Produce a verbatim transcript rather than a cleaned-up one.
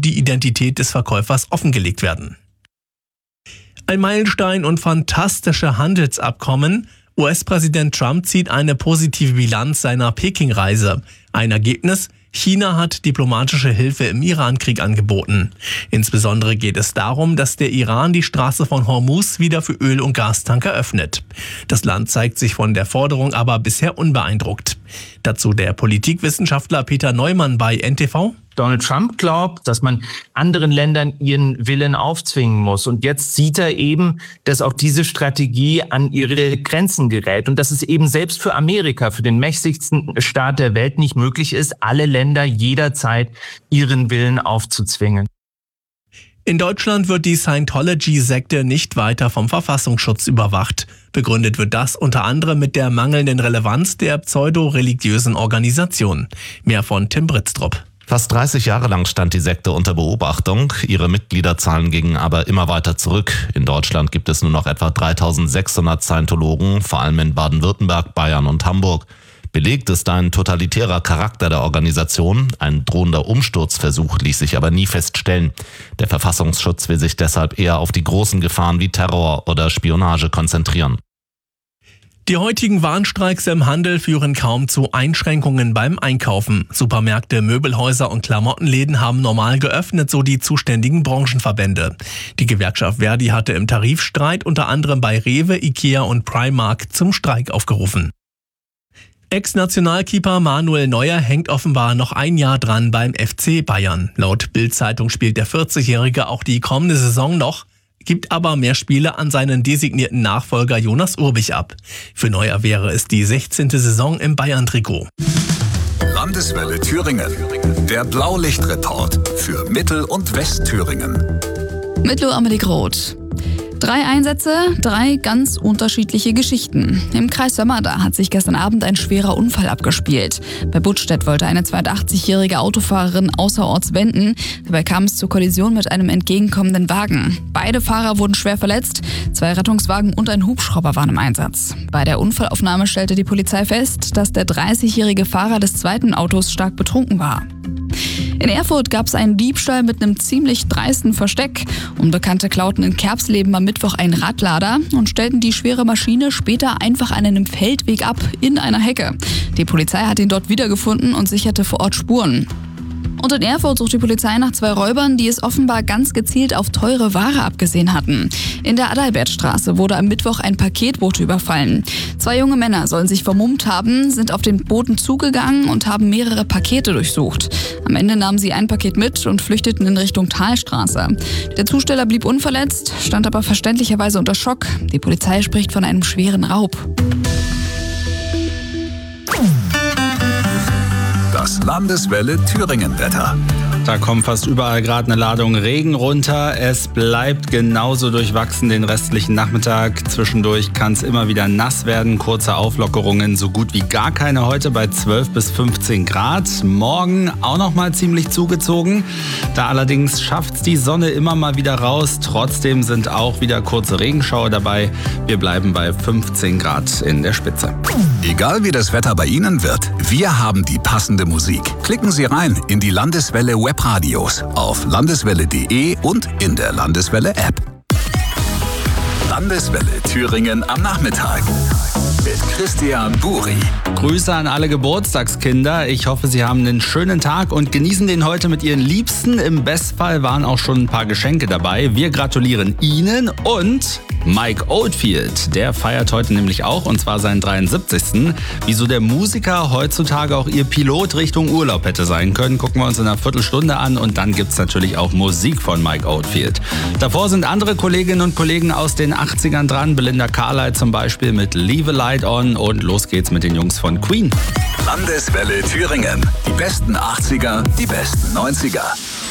die Identität des Verkäufers offengelegt werden. Ein Meilenstein und fantastische Handelsabkommen. U S-Präsident Trump zieht eine positive Bilanz seiner Peking-Reise. Ein Ergebnis: China hat diplomatische Hilfe im Iran-Krieg angeboten. Insbesondere geht es darum, dass der Iran die Straße von Hormuz wieder für Öl- und Gastanker öffnet. Das Land zeigt sich von der Forderung aber bisher unbeeindruckt. Dazu der Politikwissenschaftler Peter Neumann bei N T V. Donald Trump glaubt, dass man anderen Ländern ihren Willen aufzwingen muss. Und jetzt sieht er eben, dass auch diese Strategie an ihre Grenzen gerät. Und dass es eben selbst für Amerika, für den mächtigsten Staat der Welt, nicht möglich ist, alle Länder jederzeit ihren Willen aufzuzwingen. In Deutschland wird die Scientology-Sekte nicht weiter vom Verfassungsschutz überwacht. Begründet wird das unter anderem mit der mangelnden Relevanz der pseudo-religiösen Organisation. Mehr von Tim Britztrup. Fast dreißig Jahre lang stand die Sekte unter Beobachtung. Ihre Mitgliederzahlen gingen aber immer weiter zurück. In Deutschland gibt es nur noch etwa dreitausendsechshundert Scientologen, vor allem in Baden-Württemberg, Bayern und Hamburg. Belegt ist ein totalitärer Charakter der Organisation. Ein drohender Umsturzversuch ließ sich aber nie feststellen. Der Verfassungsschutz will sich deshalb eher auf die großen Gefahren wie Terror oder Spionage konzentrieren. Die heutigen Warnstreiks im Handel führen kaum zu Einschränkungen beim Einkaufen. Supermärkte, Möbelhäuser und Klamottenläden haben normal geöffnet, so die zuständigen Branchenverbände. Die Gewerkschaft Verdi hatte im Tarifstreit unter anderem bei Rewe, Ikea und Primark zum Streik aufgerufen. Ex-Nationalkeeper Manuel Neuer hängt offenbar noch ein Jahr dran beim F C Bayern. Laut Bild-Zeitung spielt der vierzigjährige auch die kommende Saison noch, gibt aber mehr Spiele an seinen designierten Nachfolger Jonas Urbich ab. Für Neuer wäre es die sechzehnte Saison im Bayern-Trikot. Landeswelle Thüringen. Der Blaulichtreport für Mittel- und Westthüringen. Mit Lo Amelie Groth. Drei Einsätze, drei ganz unterschiedliche Geschichten. Im Kreis Sömmerda hat sich gestern Abend ein schwerer Unfall abgespielt. Bei Buttstedt wollte eine zweiundachtzigjährige Autofahrerin außerorts wenden. Dabei kam es zur Kollision mit einem entgegenkommenden Wagen. Beide Fahrer wurden schwer verletzt. Zwei Rettungswagen und ein Hubschrauber waren im Einsatz. Bei der Unfallaufnahme stellte die Polizei fest, dass der dreißigjährige Fahrer des zweiten Autos stark betrunken war. In Erfurt gab es einen Diebstahl mit einem ziemlich dreisten Versteck. Unbekannte klauten in Kerbsleben am Mittwoch einen Radlader und stellten die schwere Maschine später einfach an einem Feldweg ab in einer Hecke. Die Polizei hat ihn dort wiedergefunden und sicherte vor Ort Spuren. Und in Erfurt sucht die Polizei nach zwei Räubern, die es offenbar ganz gezielt auf teure Ware abgesehen hatten. In der Adalbertstraße wurde am Mittwoch ein Paketboot überfallen. Zwei junge Männer sollen sich vermummt haben, sind auf den Booten zugegangen und haben mehrere Pakete durchsucht. Am Ende nahmen sie ein Paket mit und flüchteten in Richtung Talstraße. Der Zusteller blieb unverletzt, stand aber verständlicherweise unter Schock. Die Polizei spricht von einem schweren Raub. Das Landeswelle Thüringen-Wetter. Da kommt fast überall gerade eine Ladung Regen runter. Es bleibt genauso durchwachsen den restlichen Nachmittag. Zwischendurch kann es immer wieder nass werden. Kurze Auflockerungen, so gut wie gar keine heute bei zwölf bis fünfzehn Grad. Morgen auch noch mal ziemlich zugezogen. Da allerdings schafft es die Sonne immer mal wieder raus. Trotzdem sind auch wieder kurze Regenschauer dabei. Wir bleiben bei fünfzehn Grad in der Spitze. Egal wie das Wetter bei Ihnen wird, wir haben die passende Musik. Klicken Sie rein in die Landeswelle Webradios auf landeswelle punkt de und in der Landeswelle-App. Landeswelle Thüringen am Nachmittag mit Christian Buri. Grüße an alle Geburtstagskinder. Ich hoffe, Sie haben einen schönen Tag und genießen den heute mit Ihren Liebsten. Im Bestfall waren auch schon ein paar Geschenke dabei. Wir gratulieren Ihnen und Mike Oldfield. Der feiert heute nämlich auch, und zwar seinen dreiundsiebzigsten Wieso der Musiker heutzutage auch Ihr Pilot Richtung Urlaub hätte sein können, gucken wir uns in einer Viertelstunde an. Und dann gibt's natürlich auch Musik von Mike Oldfield. Davor sind andere Kolleginnen und Kollegen aus den achtzigern dran. Belinda Carlisle zum Beispiel mit Leave a Light On. Und los geht's mit den Jungs von Queen. Landeswelle Thüringen. Die besten achtziger, die besten neunziger.